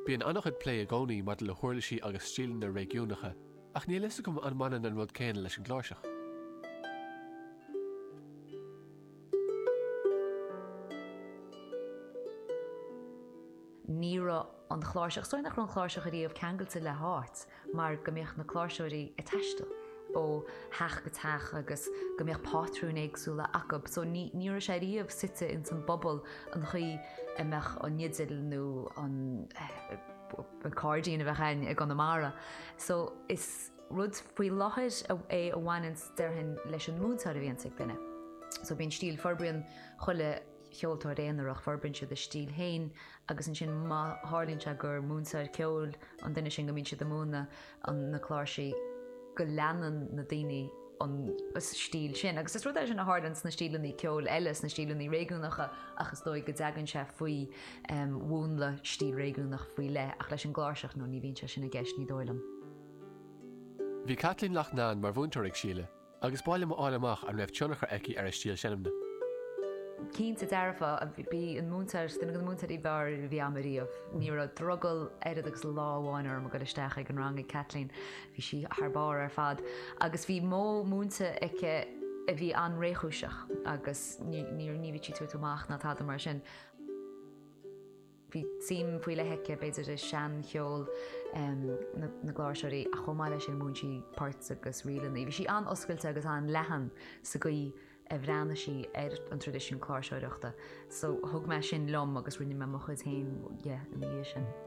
Bhí an annachchuid plé a gcónaí mar le thuirlaí agus stílan na réigiúnacha, ach ní lisa go an manan an rud céine leis an gláiseach. Níra an chláiseach, stoin nach an chláiseach a riomh ceangailte le háit, mar gombeocht na chláiseirí i teistil ó heach go teach agus gombeocht pátrún éagsúla acab, so níra sé riomh site in san bobbal an chuí imeach an nididir nó an cardín a bheitchain ag an amara. So is rud faoi láthir é a bhhainn dearthain leis an múntar a bhíonn duine. So bíonn stíl forbraíonn chuile cheoltar réanarach forbraíonn siad a stíl hain agus an sin hálíonn se gur múntar ceol an duine sin go mbíonn siad amúna an na chláirsaí go leanan na daoine an stíl sin. Agus is rud é sin na hardans na stílaní ceol eiles na stílaní réigiúnacha agus dóigh go deagann se faoi bhúnla stíl réigiúnach faoi le ach leis an gláirseach nó ní bhíonn se sin na gceist ní dóilm. Bhí Kathleen Lachnan mar bhúntar ag síle, agus baile mo áileach an raibh tionachar eici ar a stíl sinimna. Cínta dearfa a bhí an múntar, duine go múntar í bhar bhí amaríomh. Ní ra drogal agus láháin ar go isteach ag an rang Kathleen, bhí si thbáir ar fad. Agus bhí mó múnta aice a bhí an réchúiseach agus ní bhí tú amach na tá mar sin. Bhí sim faoi le heice beidir sean cheol na gláirseirí a chomáile sin múntí páirt agus rialaí. Bhí si an oscailte agus an lehan sa gaí a bhreanna si ar an tradiisiún chláirseireachta. So thug me sin lom agus rinne me mo chud hain in sin.